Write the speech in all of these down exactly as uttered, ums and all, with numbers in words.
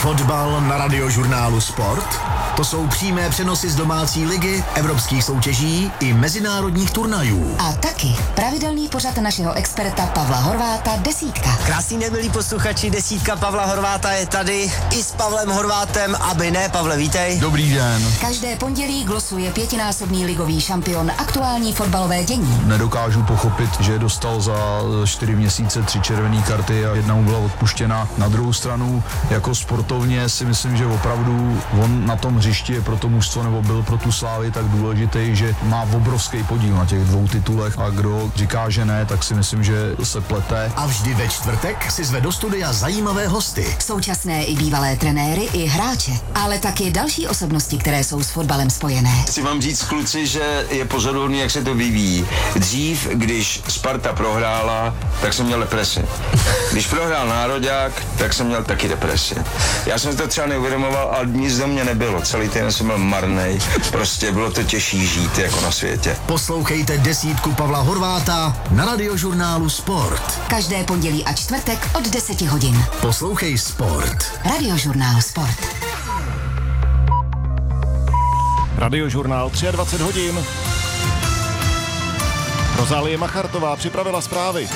Fotbal na Radiožurnálu Sport? To jsou přímé přenosy z domácí ligy, evropských soutěží i mezinárodních turnajů. A taky pravidelný pořad našeho experta Pavla Horváta Desítka. Krásný den, milí posluchači, Desítka Pavla Horváta je tady i s Pavlem Horvátem, aby ne. Pavle, vítej. Dobrý den. Každé pondělí glosuje pětinásobný ligový šampion aktuální fotbalové dění. Nedokážu pochopit, že dostal za čtyři měsíce tři červené karty a jedna mu byla odpuštěna. Na druhou stranu, jako sportovně si myslím, že opravdu on na tom hřišti je pro to mužstvo nebo byl pro tu Slávy tak důležitý, že má obrovský podíl na těch dvou titulech a kdo říká, že ne, tak si myslím, že se plete. A vždy ve čtvrtek si zve do studia zajímavé hosty. Současné i bývalé trenéry i hráče, ale taky další osobnosti, které jsou s fotbalem spojené. Chci vám říct, kluci, že je pozoruhodný, jak se to vyvíjí. Dřív, když Sparta prohrála, tak jsem měl depresi. Když prohrál Nároďák, tak jsem měl taky depresi. Já jsem to třeba neuvědomoval, ale nic do mě nebylo. Celý týden jsem byl marnej. Prostě bylo to těžší žít jako na světě. Poslouchejte Desítku Pavla Horváta na Radiožurnálu Sport. Každé pondělí a čtvrtek od deseti hodin. Poslouchej Sport. Radiožurnál Sport. Radiožurnál dvacet tři hodin. Rozálie Machartová připravila zprávy.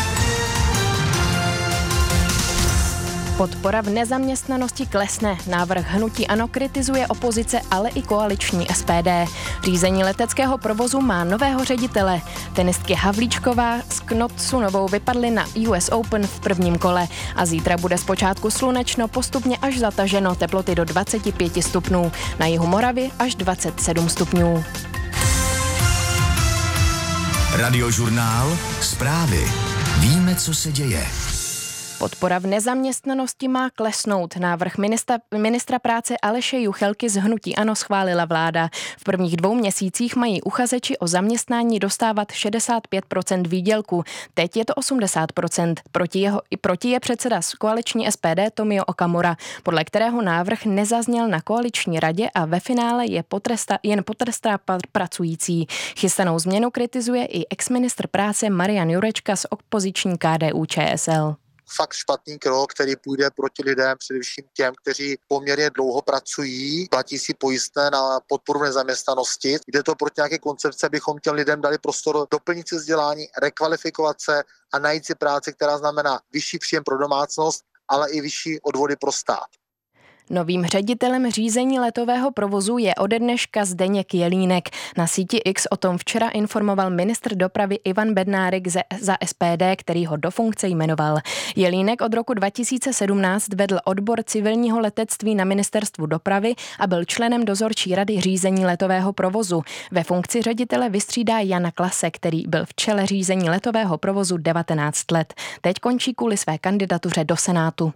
Podpora v nezaměstnanosti klesne. Návrh hnutí ANO kritizuje opozice, ale i koaliční S P D. Řízení leteckého provozu má nového ředitele. Tenistky Havlíčková s Knotsunovou vypadly na U S Open v prvním kole a zítra bude zpočátku slunečno, postupně až zataženo, teploty do dvacet pět stupňů. Na jihu Moravy až dvacet sedm stupňů. Radiožurnál Zprávy. Víme, co se děje. Podpora v nezaměstnanosti má klesnout. Návrh ministra, ministra práce Aleše Juchelky z hnutí ANO schválila vláda. V prvních dvou měsících mají uchazeči o zaměstnání dostávat šedesát pět procent výdělku. Teď je to osmdesát procent. Proti, jeho, proti je předseda z koaliční S P D Tomio Okamura, podle kterého návrh nezazněl na koaliční radě a ve finále je potresta, jen potrestá pracující. Chystanou změnu kritizuje i exministr práce Marian Jurečka z opoziční K D U Č S L. Fakt špatný krok, který půjde proti lidem, především těm, kteří poměrně dlouho pracují, platí si pojistné na podporu nezaměstnanosti. Jde to proti nějaké koncepce, abychom těm lidem dali prostor doplnit si vzdělání, rekvalifikovat se a najít si práci, která znamená vyšší příjem pro domácnost, ale i vyšší odvody pro stát. Novým ředitelem řízení letového provozu je ode dneška Zdeněk Jelínek. Na síti X o tom včera informoval ministr dopravy Ivan Bednárik za S P D, který ho do funkce jmenoval. Jelínek od roku dva tisíce sedmnáct vedl odbor civilního letectví na ministerstvu dopravy a byl členem dozorčí rady řízení letového provozu. Ve funkci ředitele vystřídá Jana Klase, který byl v čele řízení letového provozu devatenáct let. Teď končí kvůli své kandidatuře do Senátu.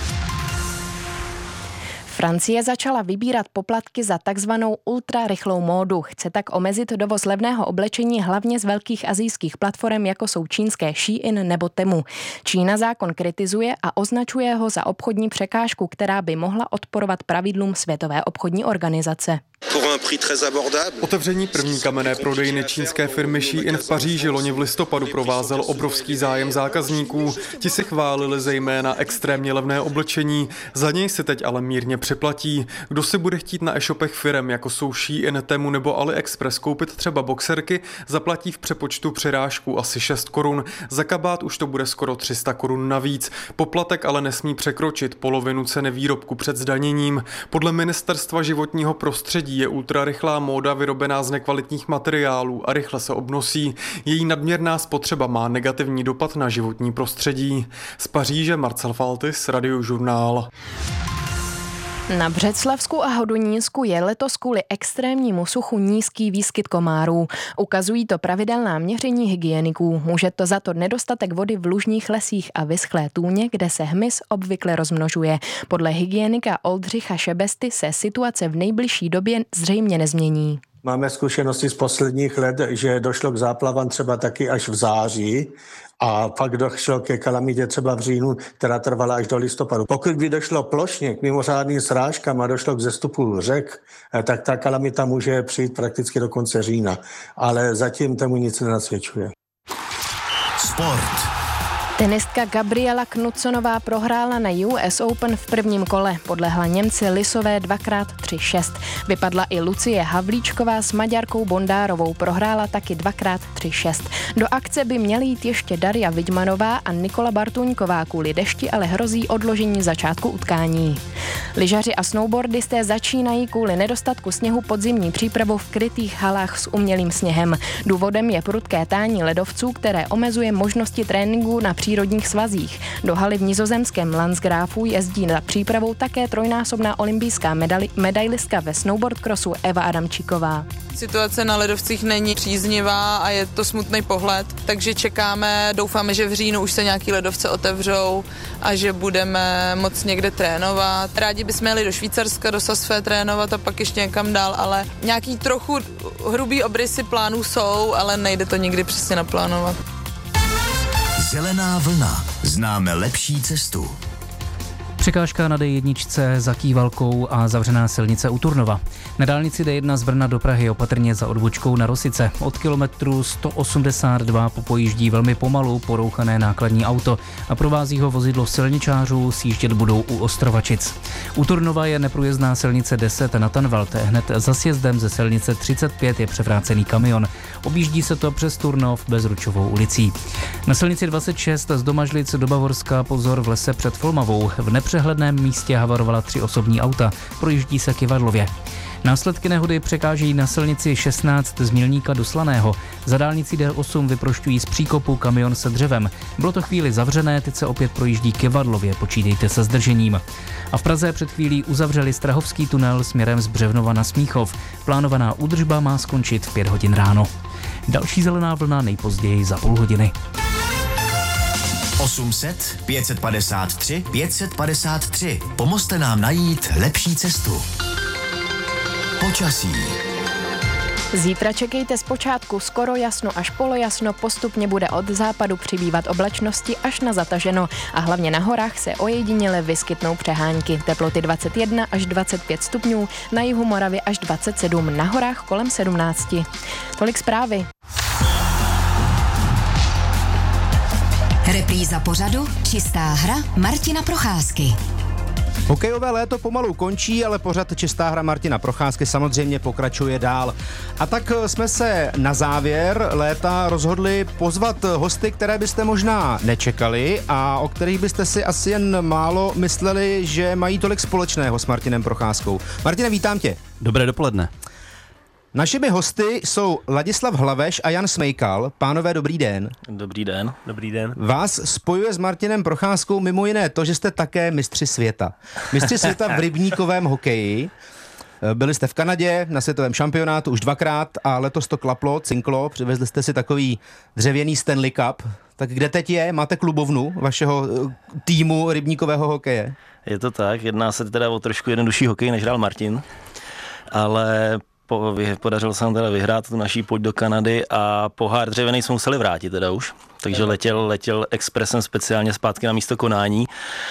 Francie začala vybírat poplatky za takzvanou ultrarychlou módu. Chce tak omezit dovoz levného oblečení hlavně z velkých asijských platform, jako jsou čínské Shein nebo Temu. Čína zákon kritizuje a označuje ho za obchodní překážku, která by mohla odporovat pravidlům Světové obchodní organizace. Otevření první kamenné prodejny čínské firmy Shein v Paříži loni v listopadu provázel obrovský zájem zákazníků. Ti si chválili zejména extrémně levné oblečení, za něj si teď ale mírně připlatí. Kdo si bude chtít na e-shopech firem, jako jsou Shein, Temu nebo AliExpress, koupit třeba boxerky, zaplatí v přepočtu přirážku asi šest korun. Za kabát už to bude skoro tři sta korun navíc. Poplatek ale nesmí překročit polovinu ceny výrobku před zdaněním. Podle Ministerstva životního prostředí je ultrarychlá móda vyrobená z nekvalitních materiálů a rychle se obnosí. Její nadměrná spotřeba má negativní dopad na životní prostředí. Z Paříže Marcel Faltis, Radiožurnál. Na Břeclavsku a Hodonínsku je letos kvůli extrémnímu suchu nízký výskyt komárů. Ukazují to pravidelná měření hygieniků. Může to za to nedostatek vody v lužních lesích a vyschlé tůně, kde se hmyz obvykle rozmnožuje. Podle hygienika Oldřicha Šebesty se situace v nejbližší době zřejmě nezmění. Máme zkušenosti z posledních let, že došlo k záplavám třeba taky až v září a pak došlo ke kalamitě třeba v říjnu, která trvala až do listopadu. Pokud by došlo plošně k mimořádným srážkám a došlo k zestupu řek, tak ta kalamita může přijít prakticky do konce října, ale zatím tomu nic nenasvědčuje. Sport. Tenistka Gabriela Knudsonová prohrála na U S Open v prvním kole. Podlehla Němci Lisové dvakrát tři šest. Vypadla i Lucie Havlíčková s Maďarkou Bondárovou. Prohrála taky dvakrát tři šest. Do akce by měly jít ještě Daria Vidmanová a Nikola Bartuňková. Kvůli dešti ale hrozí odložení začátku utkání. Lyžaři a snowboardisté začínají kvůli nedostatku sněhu podzimní přípravu v krytých halách s umělým sněhem. Důvodem je prudké tání ledovců, které omezuje možnosti tréninku na přírodních svazích. Do haly v nizozemském Landgrafu jezdí na přípravou také trojnásobná olympijská medali- medailistka ve snowboardcrossu Eva Adamčíková. Situace na ledovcích není příznivá a je to smutný pohled, takže čekáme, doufáme, že v říjnu už se nějaký ledovce otevřou a že budeme moc někde trénovat. Rádi bychom jeli do Švýcarska, do Sasfé trénovat a pak ještě někam dál, ale nějaký trochu hrubý obrysy plánů jsou, ale nejde to nikdy přesně naplánovat. Zelená vlna. Známe lepší cestu. Překážka na D jedna za Kývalkou a zavřená silnice u Turnova. Na dálnici D jedna z Brna do Prahy opatrně za odbočkou na Rosice. Od kilometru sto osmdesát dva popojíždí velmi pomalu porouchané nákladní auto a provází ho vozidlo silničářů, sjíždět budou u Ostrovačic. U Turnova je neprůjezdná silnice deset na Tanvald. Hned za sjezdem ze silnice třicet pět je převrácený kamion. Objíždí se to přes Turnov Bezručovou ulicí. Na silnici dvacet šest z Domažlic do Bavorska pozor v lese před Folmavou. V nepřehledném místě havarovala tři osobní auta, projíždí se Kyvadlově. Následky nehody překážejí na silnici šestnáct z Mělníka do Slaného. Za dálnicí D osm vyprošťují z příkopu kamion se dřevem. Bylo to chvíli zavřené, teď se opět projíždí Kyvadlově, počítejte se zdržením. A v Praze před chvílí uzavřeli Strahovský tunel směrem z Břevnova na Smíchov. Plánovaná údržba má skončit v pět hodin ráno. Další zelená vlna nejpozději za půl hodiny. osm set, pět set padesát tři, pět set padesát tři. Pomozte nám najít lepší cestu. Počasí. Zítra čekejte zpočátku skoro jasno až polojasno, postupně bude od západu přibývat oblačnosti až na zataženo a hlavně na horách se ojediněle vyskytnou přehánky. Teploty dvacet jedna až dvacet pět stupňů, na jihu Moravy až dvacet sedm, na horách kolem sedmnáct. Tolik zprávy. Repríza pořadu Čistá hra Martina Procházky. Hokejové léto pomalu končí, ale pořad Čistá hra Martina Procházky samozřejmě pokračuje dál. A tak jsme se na závěr léta rozhodli pozvat hosty, které byste možná nečekali a o kterých byste si asi jen málo mysleli, že mají tolik společného s Martinem Procházkou. Martine, vítám tě. Dobré dopoledne. Našimi hosty jsou Ladislav Hlaveš a Jan Smejkal. Pánové, dobrý den. Dobrý den. Dobrý den. Vás spojuje s Martinem Procházkou mimo jiné to, že jste také mistři světa. Mistři světa v rybníkovém hokeji. Byli jste v Kanadě na světovém šampionátu už dvakrát a letos to klaplo, cinklo. Přivezli jste si takový dřevěný Stanley Cup. Tak kde teď je? Máte klubovnu vašeho týmu rybníkového hokeje? Je to tak. Jedná se teda o trošku jednodušší hokej, než hrál Martin. Ale Po, podařilo se nám teda vyhrát tu naší pojď do Kanady a pohár dřevěný jsme museli vrátit teda už. Takže letěl, letěl expresem speciálně zpátky na místo konání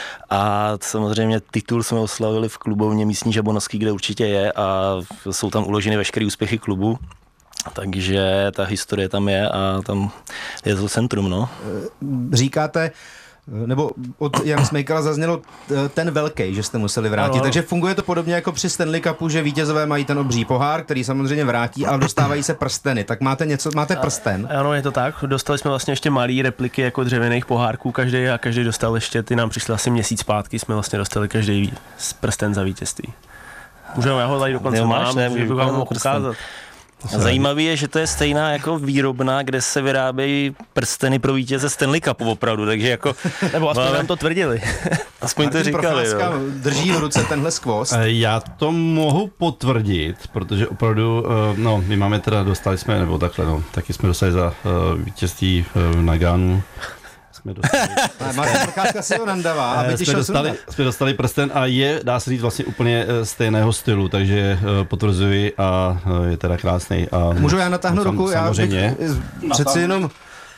a samozřejmě titul jsme oslavili v klubovně místní Žabonovský, kde určitě je a jsou tam uloženy veškeré úspěchy klubu. Takže ta historie tam je a tam je to centrum, no. Říkáte, nebo od Jana Smejkala zaznělo ten velký, že jste museli vrátit. Ano. Takže funguje to podobně jako při Stanley Cupu, že vítězové mají ten obří pohár, který samozřejmě vrátí, ale dostávají se prsteny. Tak máte něco, máte prsten? Ano, je to tak. Dostali jsme vlastně ještě malý repliky jako dřevěných pohárků každý a každý dostal ještě, ty nám přišly asi měsíc zpátky, jsme vlastně dostali každý prsten za vítězství. Můžeme, já ho tady dokonce mám, můžu vám ho ukázat. Zajímavé je, že to je stejná jako výrobna, kde se vyrábějí prsteny pro vítěze Stanley Cupu opravdu, takže jako... Nebo aspoň nám to tvrdili. Aspoň Martin to říkali, Procházka jo. drží v ruce tenhle skvost. Já to mohu potvrdit, protože opravdu, no, my máme teda, dostali jsme, nebo takhle, no, taky jsme dostali za uh, vítězství v Nagánu. Jsme dostali, Martin Procházka si ho nandává, aby jsme dostali, jsme dostali prsten a je, dá se říct, vlastně úplně stejného stylu, takže potvrzuji a je teda krásný. A můžu já natáhnout ruku? Já bych přeci jenom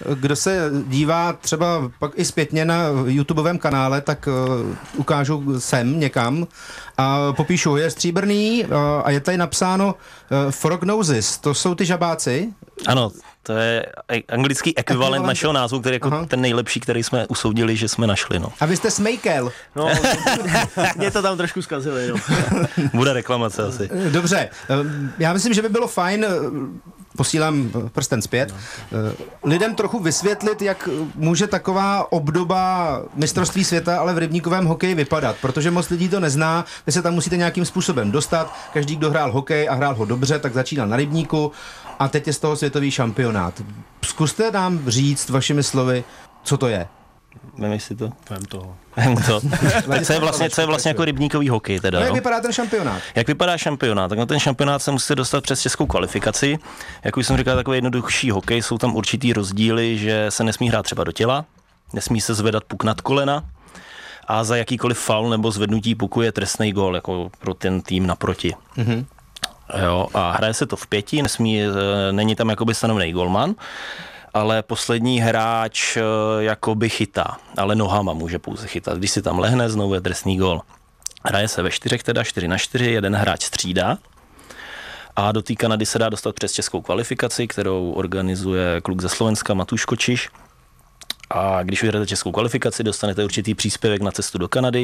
kdo se dívá třeba pak i zpětně na YouTubeovém kanále, tak uh, ukážu sem někam a popíšu, je stříbrný uh, a je tady napsáno uh, frog noses, to jsou ty žabáci? Ano, to je anglický ekvivalent našeho názvu, který je jako Aha. ten nejlepší, který jsme usoudili, že jsme našli. No. A vy jste Smejkel. No, mě to tam trošku zkazili. No. Bude reklamace asi. Dobře, já myslím, že by bylo fajn, posílám prsten zpět, lidem trochu vysvětlit, jak může taková obdoba mistrovství světa, ale v rybníkovém hokeji vypadat, protože moc lidí to nezná, vy se tam musíte nějakým způsobem dostat, každý, kdo hrál hokej a hrál ho dobře, tak začínal na rybníku a teď je z toho světový šampionát. Zkuste nám říct vašimi slovy, co to je. Vem si to. Vem toho. Vem to. co, je vlastně, co je vlastně jako rybníkový hokej teda? No, jak no? vypadá ten šampionát? Jak vypadá šampionát? Tak na ten šampionát se musíte dostat přes českou kvalifikaci. Jak už jsem říkal, takový jednodušší hokej, jsou tam určitý rozdíly, že se nesmí hrát třeba do těla, nesmí se zvedat puk nad kolena a za jakýkoliv faul nebo zvednutí puku je trestný gól jako pro ten tým naproti. Mm-hmm. Jo, a hraje se to v pěti, nesmí, není tam jakoby stanovený golman, ale poslední hráč jakoby chytá, ale nohama může pouze chytat. Když si tam lehne, znovu je trestný gól. Hraje se ve čtyřech, teda čtyři na čtyři, jeden hráč střídá a do té Kanady se dá dostat přes českou kvalifikaci, kterou organizuje kluk ze Slovenska Matúš Kočiš. A když vyhrajete českou kvalifikaci, dostanete určitý příspěvek na cestu do Kanady.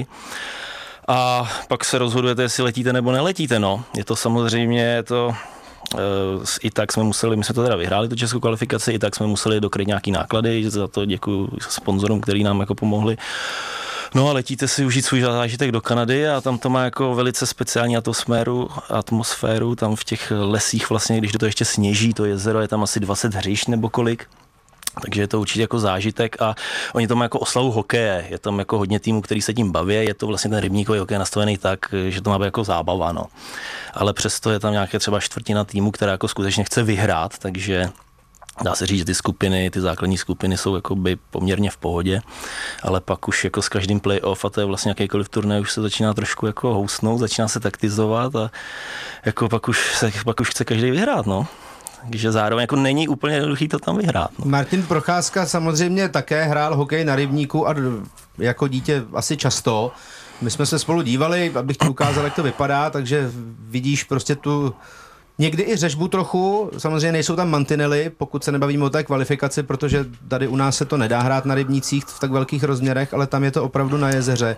A pak se rozhodujete, jestli letíte nebo neletíte, no. Je to samozřejmě, je to, e, i tak jsme museli, my jsme to teda vyhráli, tu českou kvalifikaci, i tak jsme museli dokryt nějaký náklady, za to děkuji sponzorům, který nám jako pomohli. No a letíte si užít svůj zážitek do Kanady a tam to má jako velice speciální atmosféru, atmosféru, tam v těch lesích vlastně, když to ještě sněží, to jezero, je tam asi dvacet hřišť nebo kolik. Takže je to určitě jako zážitek a oni to mají jako oslavu hokeje. Je tam jako hodně týmů, který se tím baví. Je to vlastně ten rybníkový hokej nastavený tak, že to má být jako zábava, no. Ale přesto je tam nějaké třeba čtvrtina týmu, která jako skutečně chce vyhrát, takže dá se říct, že ty skupiny, ty základní skupiny jsou jakoby poměrně v pohodě, ale pak už jako s každým playoff a to je vlastně jakýkoliv turnaj už se začíná trošku jako housnout, začíná se taktizovat a jako pak už, se, pak už chce každý vyhrát, no. Takže zároveň jako není úplně jednoduchý to tam vyhrát. No. Martin Procházka samozřejmě také hrál hokej na rybníku a jako dítě asi často. My jsme se spolu dívali, abych ti ukázal, jak to vypadá, takže vidíš prostě tu někdy i řežbu trochu, samozřejmě nejsou tam mantinely, pokud se nebavíme o té kvalifikaci, protože tady u nás se to nedá hrát na rybnících v tak velkých rozměrech, ale tam je to opravdu na jezeře.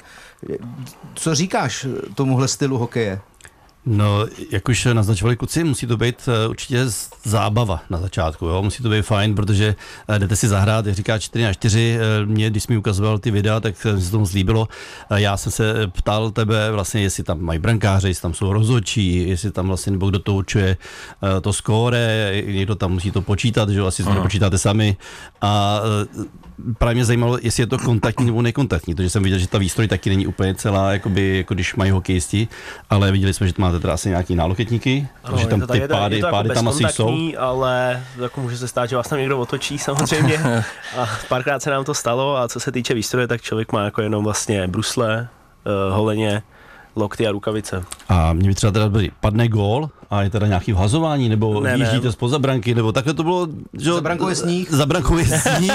Co říkáš tomuhle stylu hokeje? No, jak už naznačovali kluci, musí to být uh, určitě zábava na začátku, jo? Musí to být fajn, protože uh, jdete si zahrát, jak říká čtyři na čtyři, uh, mě, když jsi mi ukazoval ty videa, tak uh, mi se tomu zlíbilo. Uh, já jsem se ptal tebe vlastně, jestli tam mají brankáře, jestli tam jsou rozhodčí, jestli tam vlastně, nebo kdo to určuje uh, to skóre, někdo tam musí to počítat, že jo, asi to nepočítáte sami. A uh, právě mě zajímalo, jestli je to kontaktní nebo nekontaktní, protože jsem viděl, že ta výstroj taky není úplně celá, jakoby, jako když mají hokejisti, ale viděli jsme, že máte teda asi nějaký náloketníky, že tam ty pády, je to pády jako tam asi jsou. Ale jako může se stát, že vás tam někdo otočí samozřejmě a párkrát se nám to stalo a co se týče výstroje, tak člověk má jako jenom vlastně brusle, uh, holeně, lokty a rukavice. A mě by třeba teda byli, padne gól a je teda nějaký vhazování, nebo ne, výjíždíte ne. spoza branky, nebo takhle to bylo, že za brankou je sníh. Za brankou je sníh.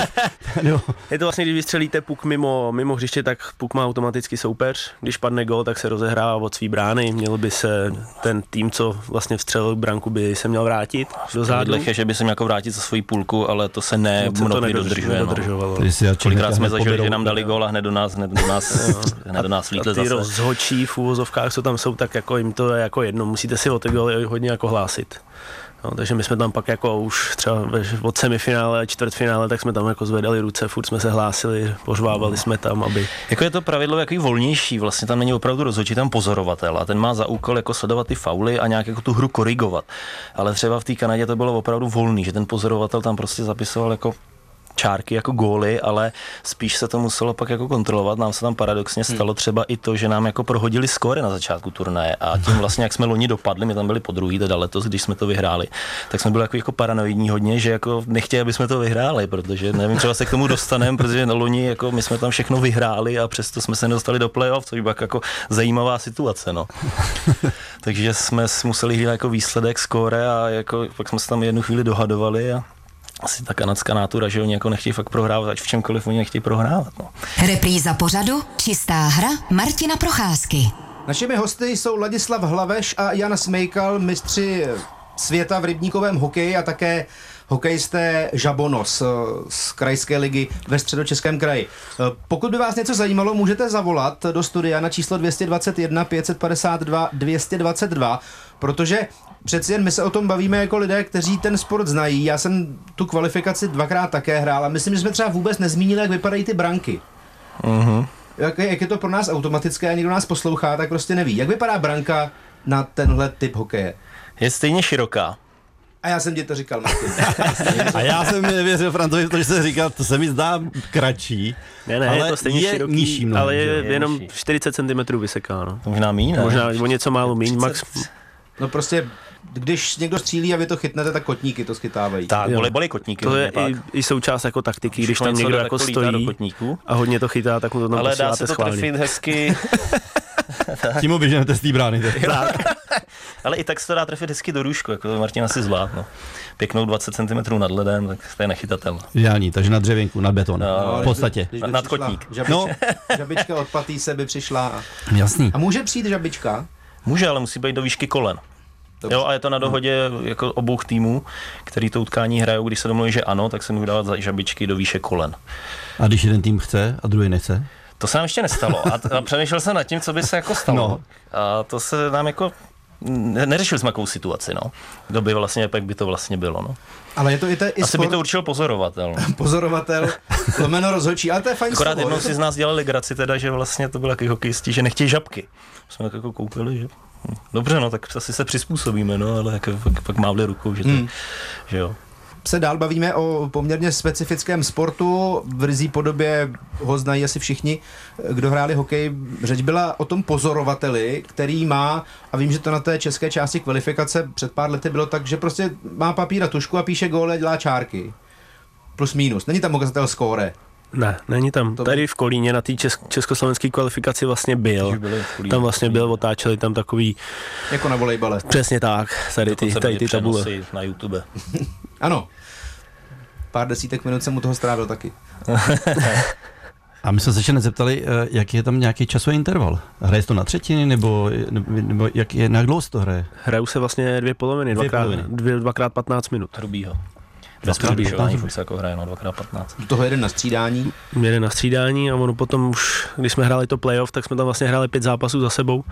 Je to vlastně, když vystřelíte puk mimo, mimo hřiště, tak puk má automaticky soupeř. Když padne gól, tak se rozehrává od svý brány. Měl by se ten tým, co vlastně vstřelil branku, by se měl vrátit do zádu. Je, že by se měl jako vrátit za svoji půlku, ale to se ne no, mnohdy dodržuje. No. Kolikrát jsme zažili, že nám dali gól a hned do nás, hned do nás, hned do nás vlítli zase. Ty rozhodčí v úvozovkách, co tam jsou, tak jako jim to je jako jedno. Musíte si o ty góly hodně jako hlásit. No, takže my jsme tam pak jako už třeba od semifinále, čtvrtfinále, tak jsme tam jako zvedali ruce, furt jsme se hlásili, pořvávali jsme tam, aby... Jako je to pravidlo jaký volnější, vlastně tam není opravdu rozhodčí, tam pozorovatel a ten má za úkol jako sledovat ty fauly a nějak jako tu hru korigovat. Ale třeba v té Kanadě to bylo opravdu volný, že ten pozorovatel tam prostě zapisoval jako čárky jako góly, ale spíš se to muselo pak jako kontrolovat. Nám se tam paradoxně stalo třeba i to, že nám jako prohodili skóre na začátku turnaje a tím vlastně, jak jsme loni dopadli, my tam byli po druhý, teda letos, když jsme to vyhráli, tak jsme byli jako, jako paranoidní hodně, že jako nechtěli, aby jsme to vyhráli, protože nevím, třeba se k tomu dostaneme, protože na loni jako my jsme tam všechno vyhráli a přesto jsme se nedostali do playoff, což byla jako zajímavá situace, no. Takže jsme museli hlídat jako výsledek skóre a jako pak jsme se tam jednu chvíli dohadovali a asi ta kanadská nátura, že oni jako nechtějí fakt prohrávat, ať v čemkoliv oni nechtějí prohrávat. No. Repríza pořadu Čistá hra Martina Procházky. Našimi hosty jsou Ladislav Hlaveš a Jan Smejkal, mistři světa v rybníkovém hokeji a také hokejisté Žabonos z krajské ligy ve Středočeském kraji. Pokud by vás něco zajímalo, můžete zavolat do studia na číslo dvě stě dvacet jedna pět set padesát dva dvě stě dvacet dva, protože přeci jen my se o tom bavíme jako lidé, kteří ten sport znají. Já jsem tu kvalifikaci dvakrát také hrál a myslím, že jsme třeba vůbec nezmínili, jak vypadají ty branky. Uh-huh. Jak, jak je to pro nás automatické a někdo nás poslouchá, tak prostě neví. Jak vypadá branka na tenhle typ hokeje? Je stejně široká. A já jsem ti to říkal, Martin. A já jsem nevěřil Frantovi, protože jsem říkal, to se mi zdá kratší, ne, ne, ale je to stejně je široký, nižší mnohem, ale je, je jenom nižší. čtyřicet centimetrů vyseká. No. Možná míň, ne? Možná o něco málo míň, max. No prostě, když někdo střílí a vy to chytnete, tak kotníky to schytávají. Tak, volejbaly kotníky. To je pak. i, i součást jako taktiky, když Všechno, tam co někdo jde, jako tak to lítá do stojí kotníků. a hodně to chytá, tak mu to tam ale dá posíláte se to schválně. trefit hezky. Tím oběžnete z té brány. Ale i tak se to dá trefit hezky do růžku, jako to Martin asi zvlád. No. Pěknou dvacet centimetrů nad ledem, tak to je nechytatelné. Ideální, takže na dřevěnku, na beton, no, v podstatě. Když by nad přišla kotník. Žabička, no. Žabička od patýse by přišla. A... Jasný. A může přijít žabička? Může, ale musí být do výšky kolen. Dobře. Jo, a je to na dohodě jako obou týmů, který to utkání hrajou, když se domluví, že ano, tak se můžou dávat za žabičky do výše kolen. A když jeden tým chce a druhý nechce? To se nám ještě nestalo a, t- a přemýšlel jsem nad tím, co by se jako stalo. No. A to se nám jako, neřešili jsme jakou situaci, no. Kdo by vlastně, jak by to vlastně bylo, no. Ale je to i, te, i Asi sport... by to určil pozorovatel. No. Pozorovatel, lomeno rozhodčí, ale to je fajn Akorát slovo, jednou to... si z nás dělali legraci teda, že vlastně to byly taky hokejisti, že nechtějí žabky. Jsme tak jako koupili, že dobře, no, tak asi se přizpůsobíme, no, ale jak, pak, pak mávli rukou, že to, hmm. že jo. Se dál bavíme o poměrně specifickém sportu, v ryzí podobě ho znají asi všichni, kdo hráli hokej. Řeč byla o tom pozorovateli, který má, a vím, že to na té české části kvalifikace před pár lety bylo tak, že prostě má papír a tušku a píše góly, dělá čárky. Plus minus. Není tam ukazatel skóre. Ne, není tam. To... Tady v Kolíně na té česk- československé kvalifikaci vlastně byl. Tam vlastně byl, otáčeli tam takový... Jako na volejbale. Přesně tak, tady ty, tady ty tabule. Na YouTube. Ano. Pár desítek minut jsem u toho strávil taky. A my jsme se ještě nezeptali, jaký je tam nějaký časový interval. Hraje to na třetiny, nebo, nebo jak je, na dlouho se to hraje? Hrajou se vlastně dvě poloviny, dvě dvakrát, poloviny. Dvě, dvakrát patnáct minut. Hrubýho. Bez přerušování, furt se jako hraje, no, dvakrát patnáct. Do toho jeden na střídání. Jeden na střídání a ono potom už, když jsme hráli to playoff, tak jsme tam vlastně hráli pět zápasů za sebou.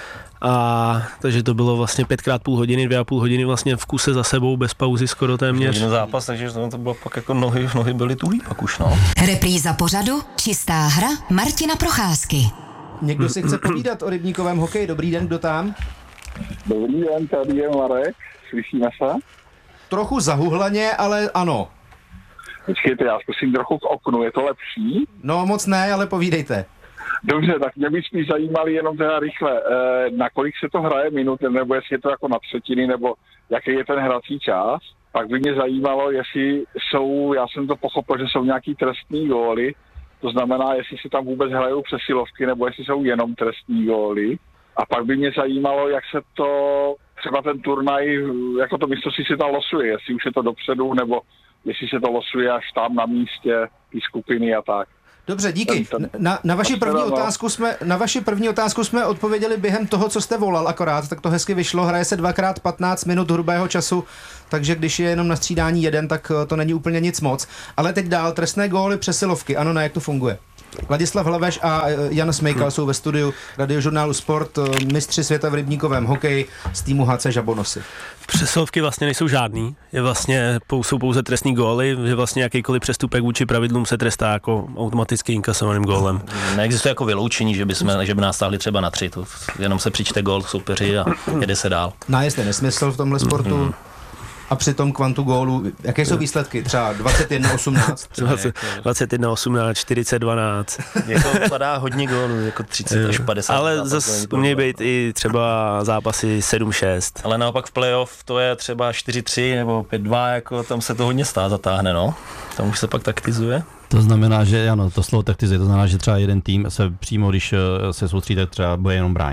A takže to bylo vlastně pětkrát půl hodiny, dvě a půl hodiny vlastně v kuse za sebou, bez pauzy skoro téměř. Jeden zápas, takže to bylo pak jako nohy, nohy byly tuhý pak už, no. Repríza pořadu Čistá hra Martina Procházky. Někdo si chce povídat o rybníkovém hokeji. Dobrý den, kdo tam? Dobrý den, tady je Marek, slyšíme se? Trochu zahuhlaně, ale ano. Počkejte, já zkusím trochu k oknu, je to lepší? No moc ne, ale povídejte. Dobře, tak mě by spíš zajímali jenom teda rychle, eh, na kolik se to hraje minut, nebo jestli je to jako na třetiny, nebo jaký je ten hrací čas. Pak by mě zajímalo, jestli jsou, já jsem to pochopil, že jsou nějaký trestní góly, to znamená, jestli se tam vůbec hrajou přesilovky, nebo jestli jsou jenom trestní góly. A pak by mě zajímalo, jak se to, třeba ten turnaj, jako to mistrovství se tam losuje, jestli už je to dopředu, nebo jestli se to losuje až tam na místě, ty skupiny a tak. Dobře, díky. Na, na, vaši první otázku jsme, na vaši první otázku jsme odpověděli během toho, co jste volal akorát, tak to hezky vyšlo. Hraje se dvakrát patnáct minut hrubého času, takže když je jenom na střídání jeden, tak to není úplně nic moc. Ale teď dál, trestné góly, přesilovky, ano, na jak to funguje. Ladislav Hlaveš a Jan Smejkal jsou ve studiu Radiožurnálu Sport, mistři světa v rybníkovém hokeji z týmu H C Žabonosy. Přesilovky vlastně nejsou žádný, je vlastně, jsou pouze trestní góly, že vlastně jakýkoliv přestupek vůči pravidlům se trestá jako automaticky inkasovaným gólem. Neexistuje jako vyloučení, že by, jsme, že by nás stáhli třeba na tři, to jenom se přičte gól v soupeři a jede se dál. Nájezd je nesmysl v tomhle sportu. Mm-hmm. A při tom kvantu gólu, jaké jsou výsledky? Třeba dvacet jedna osmnáct? dvacet jedna osmnáct, čtyřicet dvanáct. Jako padá hodně gólů, jako třicet až padesát. Ale zase umějí být i třeba zápasy sedm šest. Ale naopak v playoff to je třeba čtyři tři nebo pět dva, jako tam se to hodně stá zatáhne, no. Tam už se pak taktizuje. To znamená, že ano, to slovo taktizuje, to znamená, že třeba jeden tým se přímo, když se soustří, tak třeba bude jenom bránit.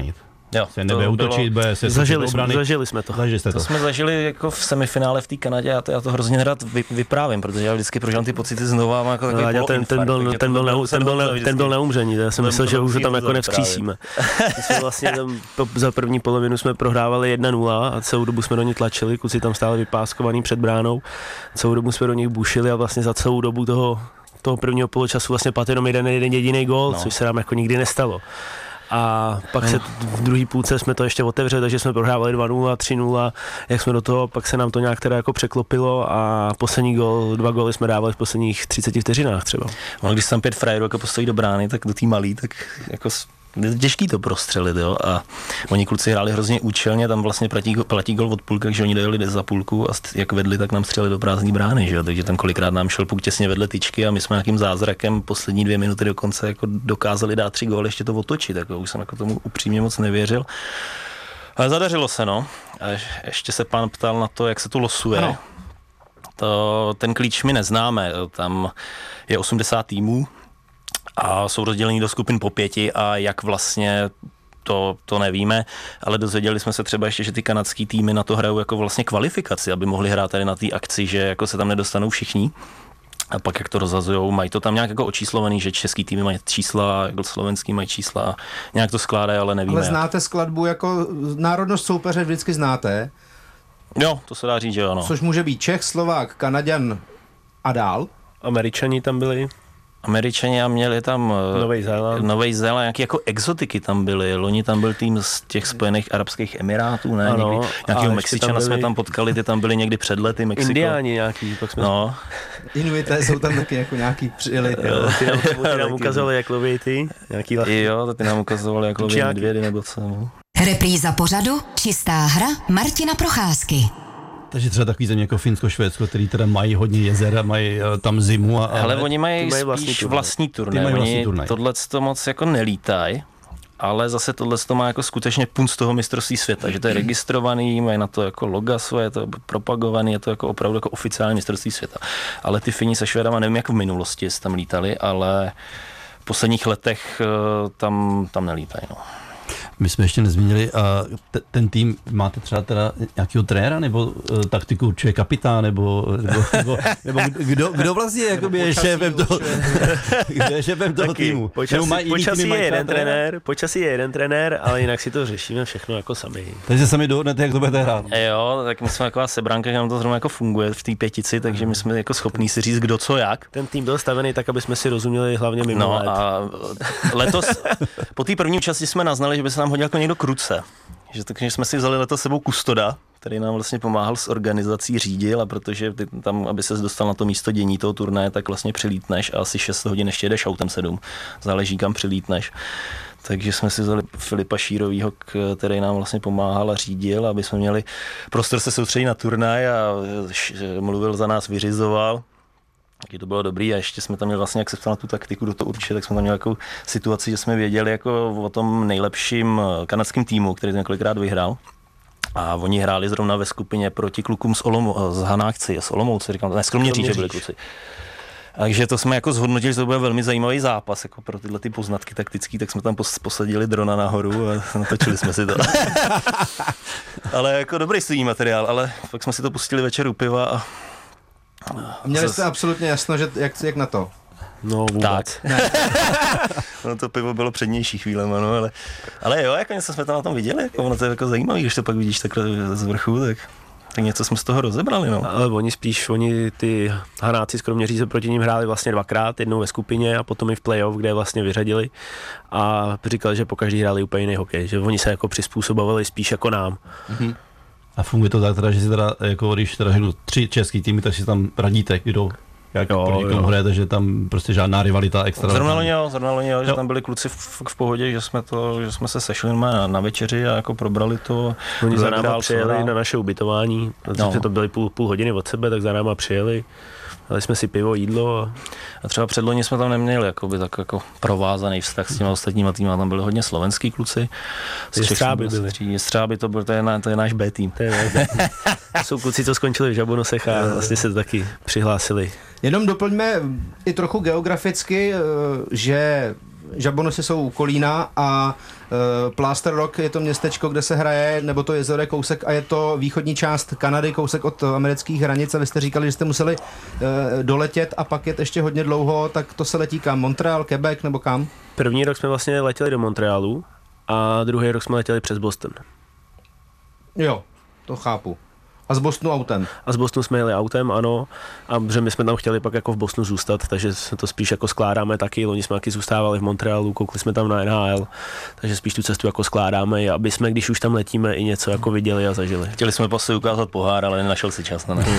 Jo, se nebude útočit, bude se zažili, jsme, zažili jsme to. Zažili jste to. To jsme zažili jako v semifinále v té Kanadě, já to, já to hrozně rád vy, vyprávím, protože já vždycky prožívám ty pocity znovu a mám jako takový no, ten, ten, byl, ten, byl na, ten, byl na, ten byl na umření, já jsem myslel, že už ho tam jako nevzkřísíme. My jsme vlastně tam, za první polovinu jsme prohrávali jedna nula a celou dobu jsme do ní tlačili, kluci tam stále vypáskovaný před bránou, celou dobu jsme do nich bušili a vlastně za celou dobu toho, toho prvního poločasu vlastně padl jenom jeden, jeden jediný gól, no. Což se nám jako nikdy nestalo. A pak no. se v druhé půlce jsme to ještě otevřeli, takže jsme prohrávali dva nula, tři nula, jak jsme do toho, pak se nám to nějak teda jako překlopilo a poslední gól, dva góly jsme dávali v posledních třiceti vteřinách třeba. No, když tam pět frajerů jako postojí do brány, tak do té malý, tak jako je těžký to prostřelit, jo, a oni kluci hráli hrozně účelně, tam vlastně platí, platí gol od půlky, takže oni dojeli za půlku a jak vedli, tak nám střelili do prázdné brány, že jo, takže tam kolikrát nám šel puk těsně vedle tyčky a my jsme nějakým zázrakem poslední dvě minuty dokonce jako dokázali dát tři góly, ještě to otočit, jako už jsem jako tomu upřímně moc nevěřil. Ale zadařilo se, no. A ještě se pán ptal na to, jak se tu losuje. Ano. To, ten klíč my neznáme, tam je osmdesát týmů, a jsou rozdělení do skupin po pěti a jak vlastně to, to nevíme, ale dozvěděli jsme se třeba ještě, že ty kanadský týmy na to hrajou jako vlastně kvalifikaci, aby mohli hrát tady na té akci, že jako se tam nedostanou všichni. A pak jak to rozhazujou, mají to tam nějak jako očíslovaný, že český týmy mají čísla, jako slovenský mají čísla, nějak to skládají, ale nevíme. Ale znáte skladbu, jako národnost soupeře vždycky znáte? Jo, to se dá říct, že jo, no. Což může být Čech, Slovák, Kanaďan a dál? Američani tam byli. Američani a měli tam Nový Zéland, Nový Zéland, nějaké jako exotiky tam byly. Loni tam byl tým z těch Spojených Arabských Emirátů, ne? Ano, někdy, nějakého Mexičana tam byli... jsme tam potkali, ty tam byli někdy před lety, Mexiko. Indiáni nějaký, pak jsme... No. Inuité jsou tam taky jako nějaký přijeli. Jo, ty nám, ty nám ukazovali, jak loví ty, nějaký lachty. Jo, ty nám ukazovali, jak loví medvědy nebo co. No. Repríza pořadu Čistá hra Martina Procházky. Takže třeba takový země jako Finsko, Švédsko, který teda mají hodně jezer a mají tam zimu. A, ale oni mají, mají vlastní spíš vlastní turnaj. Mají vlastní turnaj. Tohle to moc jako nelítají, ale zase tohle to má jako skutečně punc toho mistrovství světa, že to je registrovaný, mají na to jako loga svoje, je to propagovaný, je to jako opravdu jako oficiální mistrovství světa. Ale ty Fini se Švédama, nevím jak v minulosti, jestli tam lítali, ale v posledních letech tam, tam nelítají. No. My jsme ještě nezmínili, a te, ten tým, máte třeba teda nějakého trenéra, nebo uh, taktiku určuje kapitán, nebo, nebo, nebo, nebo kdo, kdo vlastně jakoby je šéfem toho, kdo je šéfem toho týmu? Počasí, počasí je jeden trenér, počasí je jeden trenér, ale jinak si to řešíme všechno jako sami. Takže sami dohodnete, jak to budete hrát. Jo, tak my jsme taková sebranka, že nám to zrovna jako funguje v té pětici, takže my jsme jako schopní si říct, kdo co jak. Ten tým byl stavený tak, aby jsme si rozuměli hlavně mimo no let. A letos, po té první části jsme naznali, že by se nám hodil jako někdo kruce. Že, takže jsme si vzali letos sebou kustoda, který nám vlastně pomáhal s organizací, řídil, a protože ty tam, aby ses dostal na to místo dění toho turnaje, tak vlastně přilítneš a asi šest hodin ještě jedeš autem sedm. Záleží, kam přilítneš. Takže jsme si vzali Filipa Šírovýho, který nám vlastně pomáhal a řídil, aby jsme měli prostor se soustředit na turnaj a mluvil za nás, vyřizoval. Taky to bylo dobrý a ještě jsme tam měli vlastně, jak se ptal na tu taktiku, do toho určitě, tak jsme tam měli jako situaci, že jsme věděli jako o tom nejlepším kanadském týmu, který to několikrát vyhrál. A oni hráli zrovna ve skupině proti klukům z, Olomou, z Hanákci, z Olomouce, říkám, ne, z Kroměříže byli kluci. Takže to jsme jako zhodnotili, že to bude velmi zajímavý zápas jako pro tyhle ty poznatky taktický, tak jsme tam posadili drona nahoru a natočili jsme si to. Ale jako dobrý studijní materiál, ale pak jsme si to pustili večer u piva a měli jste absolutně jasno, že jak, jak na to? No vůbec. Tak. No to pivo bylo přednější chvílema, no, ale, ale jo, jako něco jsme tam na tom viděli, jako ono to je jako zajímavý, když to pak vidíš takhle z vrchu, tak, tak něco jsme z toho rozebrali, no. Ale oni spíš, oni ty Hanáci z Kroměříže proti ním hráli vlastně dvakrát, jednou ve skupině a potom i v playoff, kde je vlastně vyřadili a říkali, že pokaždý hráli úplně jiný hokej, že oni se jako přizpůsobovali spíš jako nám. Mhm. A funguje to tak teda, že si teda, jako když teda řeknu tři český týmy, tak si tam radíte, kdo, jak jo, proti komu hrajete, že tam prostě žádná rivalita extra. Zrovna loni jo, zrovna loni jo, že tam byli kluci v, v pohodě, že jsme to, že jsme se sešli na, na večeři a jako probrali to. Oni za náma přijeli na naše ubytování, no. To byly půl, půl hodiny od sebe, tak za náma přijeli. Dali jsme si pivo, jídlo a, a třeba předloni jsme tam neměli jakoby, tak jako provázaný vztah s těma ostatníma týma, tam byli hodně slovenský kluci. Jestřáby byli. Jestřáby to byl, to je, na, to je náš B tým. To, je náš B tým. To jsou kluci, co skončili v Žabonosech a vlastně se to taky přihlásili. Jenom doplňme i trochu geograficky, že Žabonosy jsou u Kolína a uh, Plaster Rock je to městečko, kde se hraje, nebo to jezero je kousek a je to východní část Kanady, kousek od amerických hranic a vy jste říkali, že jste museli uh, doletět a pak jet ještě hodně dlouho, tak to se letí kam? Montreal, Quebec nebo kam? První rok jsme vlastně letěli do Montrealu a druhý rok jsme letěli přes Boston. Jo, to chápu. A z Bostonu autem? A z Bostonu jsme jeli autem, ano. A že my jsme tam chtěli pak jako v Bostonu zůstat, takže to spíš jako skládáme taky. Loni jsme taky zůstávali v Montrealu, koukli jsme tam na N H L, takže spíš tu cestu jako skládáme, aby jsme, když už tam letíme, i něco jako viděli a zažili. Chtěli jsme prostě ukázat pohár, ale nenašel si čas na ne.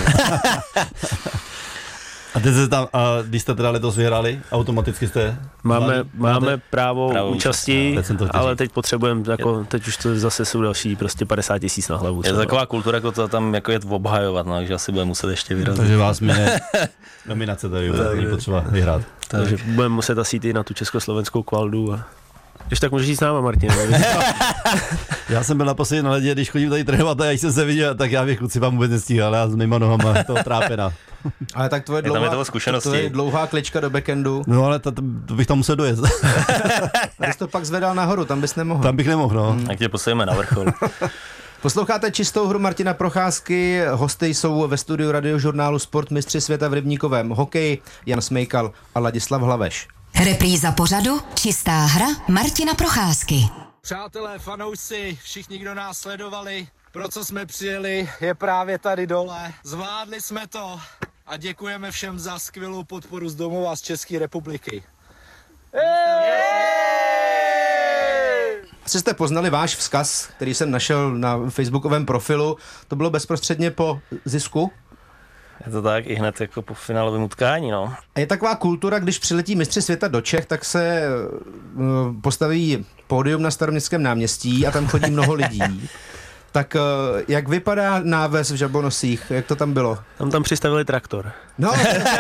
A teď jste tam, a když jste teda letos vyhráli, automaticky jste... Máme, máme právo, právo účasti, účast, teď ale teď potřebujeme, jako, teď už to zase jsou další prostě padesát tisíc na hlavu. Je to taková kultura, jako to tam jako je obhajovat, no, takže asi budeme muset ještě vyrazit. Takže vás mě nominace tady není potřeba vyhrát. Takže budeme muset asi jít i na tu československou kvaldu a... Když tak můžeš jít s náma, Martin. Já jsem byl naposledy na ledě, když chodím tady trénovat a já jsem se viděl, tak já bych kluci vám vůbec nestíhal, já s mýma nohama to trápena. Ale tak tvoje dlouhá, tvoje dlouhá klička do backendu. No ale to, to bych tam musel dojet. Ty jsi to pak zvedal nahoru, tam bys nemohl. Tam bych nemohl, no. Hmm. Tak tě posadíme na vrchol. Posloucháte čistou hru Martina Procházky, hosty jsou ve studiu Radiožurnálu Sport mistři světa v rybníkovém hokeji Jan Smejkal a Ladislav Hlaveš. Repríza pořadu Čistá hra Martina Procházky. Přátelé, fanoušci, všichni, kdo nás sledovali, pro co jsme přijeli, je právě tady dole. Zvládli jsme to a děkujeme všem za skvělou podporu z domova z České republiky. Asi jste poznali váš vzkaz, který jsem našel na facebookovém profilu. To bylo bezprostředně po zisku? Je to tak, i hned jako po finálovém utkání, no. A je taková kultura, když přiletí mistři světa do Čech, tak se uh, postaví pódium na Staroměstském náměstí a tam chodí mnoho lidí. Tak uh, jak vypadá náves v Žabonosích? Jak to tam bylo? Tam tam přistavili traktor. No,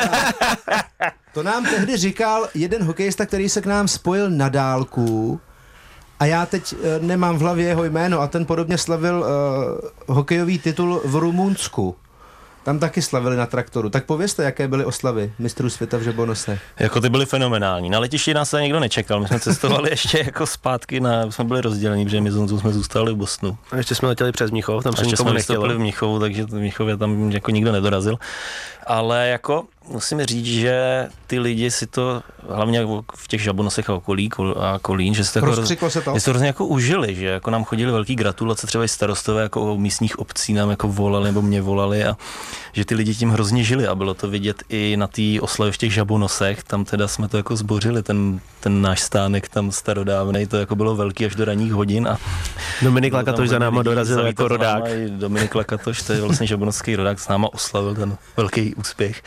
to nám tehdy říkal jeden hokejista, který se k nám spojil na dálku. A já teď uh, nemám v hlavě jeho jméno a ten podobně slavil uh, hokejový titul v Rumunsku. Tam taky slavili na traktoru. Tak povězte, jaké byly oslavy mistrů světa v Žabonosech. Jako ty byly fenomenální. Na letišti nás se nikdo nečekal. My jsme cestovali ještě jako zpátky, na, jsme byli rozdělení, protože my s Honzou jsme zůstali v Bostonu. A ještě jsme letěli přes Mnichov, tam se ještě nikomu jsme nechtělo. vystoupili v Mnichově, takže v Mnichově tam jako nikdo nedorazil. Ale jako musím říct, že ty lidi si to, hlavně v těch Žabonosech a okolí a Kolín, že si to, jako roz, se to. Že to hrozně jako užili, že jako nám chodili velký gratulace, třeba i starostové jako místních obcí nám jako volali nebo mě volali a že ty lidi tím hrozně žili a bylo to vidět i na té oslavě v těch Žabonosech, tam teda jsme to jako zbořili, ten, ten náš stánek tam starodávnej, to jako bylo velký až do ranních hodin a Dominik Lakatoš za náma dorazil jako rodák. Dominik Lakatoš, to je vlastně žabonovský rodák, s náma oslavil ten velký úspěch.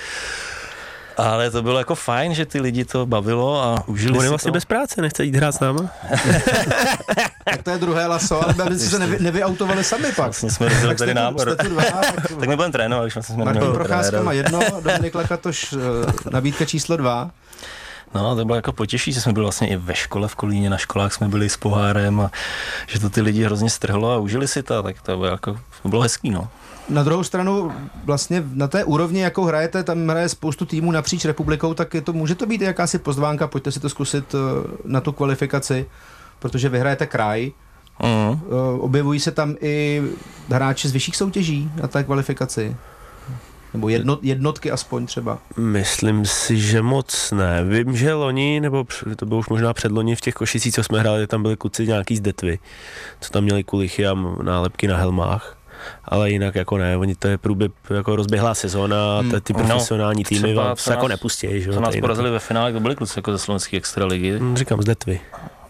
Ale to bylo jako fajn, že ty lidi to bavilo a užili On si je vlastně to. bez práce, nechce jít hrát s náma. Tak to je druhé laso, ale aby si se nevy, nevyautovali sami pak. Vlastně jsme rozdělili tady nábor. Tak, tak my budeme trénovat, když jsme Martin Procházka má jedno, Dominik Lakatoš nabídka číslo dva. No, to bylo jako potěší, že jsme byli vlastně i ve škole v Kolíně, na školách jsme byli s pohárem a že to ty lidi hrozně strhlo a užili si to, tak to bylo jako, to bylo hezký, no. Na druhou stranu vlastně na té úrovni, jakou hrajete, tam hraje spoustu týmů napříč republikou, tak je to, může to být jakási pozvánka, pojďte si to zkusit na tu kvalifikaci, protože vy hrajete kraj, uh-huh. objevují se tam i hráči z vyšších soutěží na té kvalifikaci. Nebo jednot, jednotky aspoň třeba. Myslím si, že moc ne. Vím, že loni, nebo to bylo už možná předloni v těch Košicích, co jsme hráli, tam byli kluci nějaký z Detvy, co tam měli kulichy a nálepky na helmách. Ale jinak jako ne, oni to je průběh jako rozběhlá sezóna, hmm. ty profesionální no, týmy vám se jako nepustí. Že? Co nás porazili ve finále, to byli kluci jako ze slovenské extraligy. Hmm, říkám z Detvy.